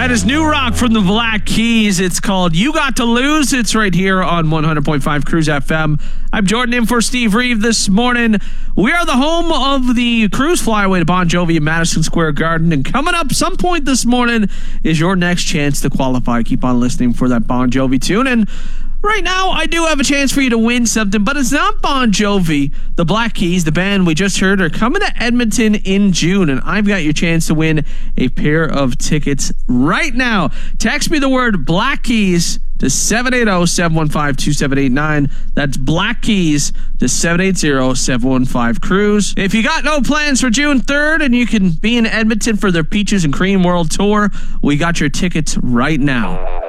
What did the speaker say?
That is new rock from the Black Keys. It's called You Got to Lose. It's right here on 100.5 Cruise FM. I'm Jordan in for Steve Reeve this morning. We are the home of the Cruise Flyaway to Bon Jovi at Madison Square Garden. And coming up some point this morning is your next chance to qualify. Keep on listening for that Bon Jovi tune. And right now, I do have a chance for you to win something, but it's not Bon Jovi. The Black Keys, the band we just heard, are coming to Edmonton in June, and I've got your chance to win a pair of tickets right now. Text me the word Black Keys to 780-715-2789. That's Black Keys to 780-715-CRUISE. If you got no plans for June 3rd and you can be in Edmonton for their Peaches and Cream World Tour, we got your tickets right now.